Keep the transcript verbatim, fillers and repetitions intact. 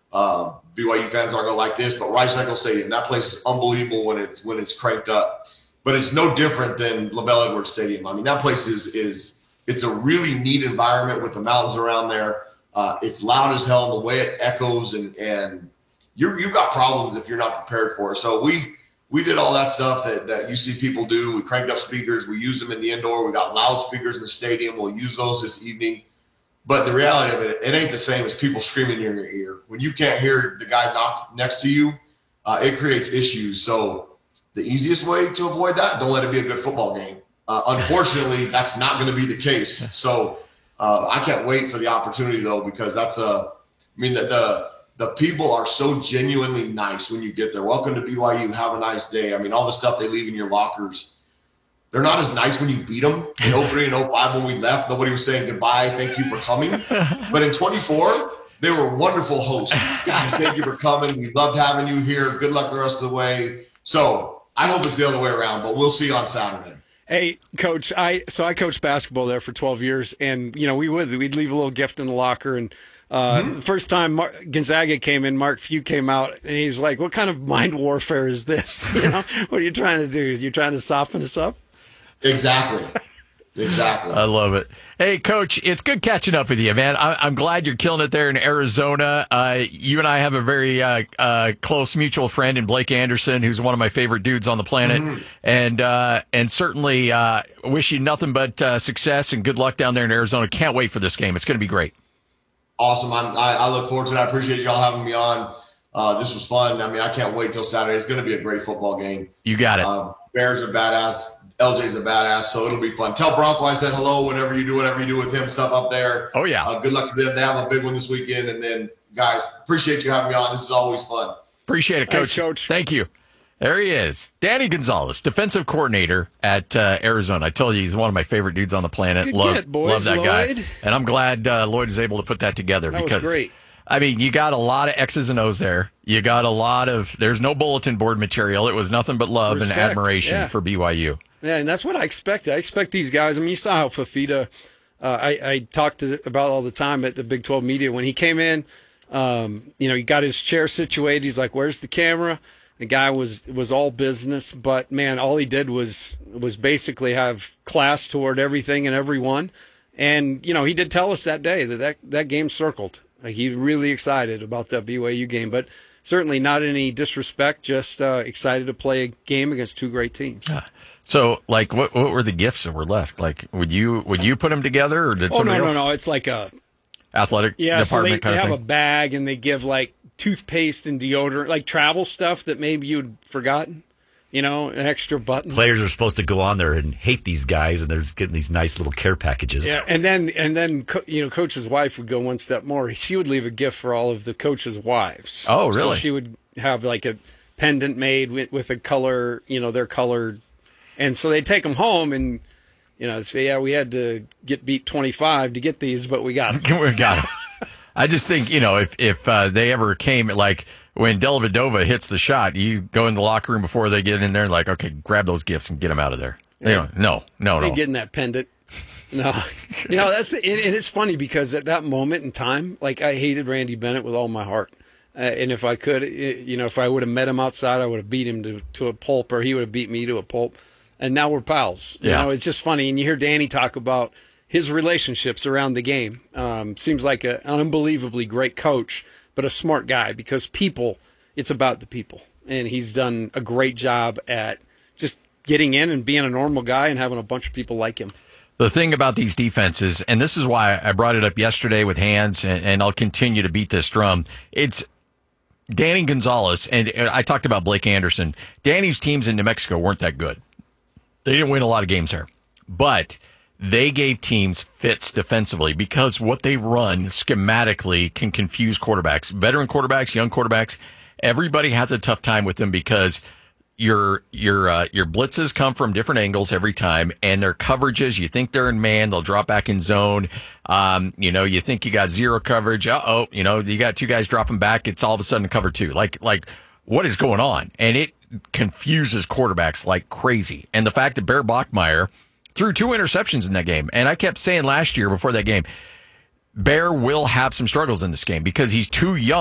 Uh, B Y U fans aren't going to like this, but Rice Eccles Stadium, that place is unbelievable when it's when it's cranked up. But it's no different than LaBelle Edwards Stadium. I mean, that place is is it's a really neat environment with the mountains around there. Uh, it's loud as hell, the way it echoes, and and you you've got problems if you're not prepared for it. So we we did all that stuff that, that you see people do. We cranked up speakers. We used them in the indoor. We got loudspeakers in the stadium. We'll use those this evening. But the reality of it, it ain't the same as people screaming in your ear. When you can't hear the guy knock next to you, uh, it creates issues. So the easiest way to avoid that, don't let it be a good football game. Uh, unfortunately, that's not going to be the case. So uh, I can't wait for the opportunity, though, because that's a – I mean, the, the the people are so genuinely nice when you get there. Welcome to B Y U. Have a nice day. I mean, all the stuff they leave in your lockers, they're not as nice when you beat them. In oh three and oh five when we left, nobody was saying goodbye, thank you for coming. But in twenty-four, they were wonderful hosts. Guys, thank you for coming. We loved having you here. Good luck the rest of the way. So I hope it's the other way around, but we'll see on Saturday. Hey, Coach, I so I coached basketball there for twelve years, and, you know, we would. We'd leave a little gift in the locker, and uh, mm-hmm. the first time Mar- Gonzaga came in, Mark Few came out, and he's like, what kind of mind warfare is this? You know, what are you trying to do? You're trying to soften us up? Exactly. Exactly. I love it. Hey, Coach, it's good catching up with you, man. I- I'm glad you're killing it there in Arizona. Uh, you and I have a very uh, uh, close mutual friend in Blake Anderson, who's one of my favorite dudes on the planet. Mm-hmm. And uh, and certainly uh, wish you nothing but uh, success and good luck down there in Arizona. Can't wait for this game. It's going to be great. Awesome. I'm, I, I look forward to it. I appreciate y'all having me on. Uh, this was fun. I mean, I can't wait till Saturday. It's going to be a great football game. You got it. Uh, Bears are badass. L J's a badass, so it'll be fun. Tell Bronco I said hello whenever you do whatever you do with him, stuff up there. Oh, yeah. Uh, good luck to them. They have a big one this weekend. And then, guys, appreciate you having me on. This is always fun. Appreciate it, Coach. Thanks, Coach. Thank you. There he is. Danny Gonzalez, defensive coordinator at uh, Arizona. I told you he's one of my favorite dudes on the planet. Good love, get, boys, love that Lloyd. guy. And I'm glad uh, Lloyd is able to put that together. That because, was great. I mean, you got a lot of X's and O's there. You got a lot of, there's no bulletin board material. It was nothing but love Respect. and admiration Yeah. for B Y U. Yeah, and that's what I expect. I expect these guys. I mean, you saw how Fafita, uh, I, I talked to, about all the time at the Big twelve media. When he came in, um, you know, he got his chair situated. He's like, where's the camera? The guy was was all business, but, man, all he did was was basically have class toward everything and everyone. And, you know, he did tell us that day that that, that game circled. Like, he's really excited about that B Y U game, but certainly not any disrespect, just uh, excited to play a game against two great teams. Yeah. So, like, what what were the gifts that were left? Like, would you would you put them together, or did Oh, somebody no, else? no, no. It's like a Athletic yeah, so they, department kind they of have thing? a bag, and they give, like, toothpaste and deodorant, like travel stuff that maybe you'd forgotten, you know, an extra button. Players are supposed to go on there and hate these guys, and they're just getting these nice little care packages. Yeah, and then, and then co- you know, Coach's wife would go one step more. She would leave a gift for all of the coaches' wives. Oh, really? So she would have, like, a pendant made with, with a color, you know, their colored. And so they'd take them home and, you know, say, yeah, we had to get beat twenty-five to get these, but we got them. we got them. I just think, you know, if if uh, they ever came, like, when Dellavedova hits the shot, you go in the locker room before they get in there and, like, okay, grab those gifts and get them out of there. You know, no, no, They no. getting that pendant. No. You know, that's, and it's funny because at that moment in time, like, I hated Randy Bennett with all my heart. Uh, and if I could, you know, if I would have met him outside, I would have beat him to, to a pulp, or he would have beat me to a pulp. And now we're pals. You Yeah. know, it's just funny. And you hear Danny talk about his relationships around the game. Um, seems like a, an unbelievably great coach, but a smart guy, because people, it's about the people. And he's done a great job at just getting in and being a normal guy and having a bunch of people like him. The thing about these defenses, and this is why I brought it up yesterday with Hans, and, and I'll continue to beat this drum, it's Danny Gonzalez, and I talked about Blake Anderson. Danny's teams in New Mexico weren't that good. They didn't win a lot of games there, but they gave teams fits defensively because what they run schematically can confuse quarterbacks, veteran quarterbacks, young quarterbacks. Everybody has a tough time with them because your your uh, your blitzes come from different angles every time, and their coverages, you think they're in man, they'll drop back in zone. Um, you know, you think you got zero coverage. Uh oh, you know, you got two guys dropping back. It's all of a sudden cover two. Like like what is going on? And it confuses quarterbacks like crazy. And the fact that Bear Bachmeier threw two interceptions in that game, and I kept saying last year before that game, Bear will have some struggles in this game because he's too young.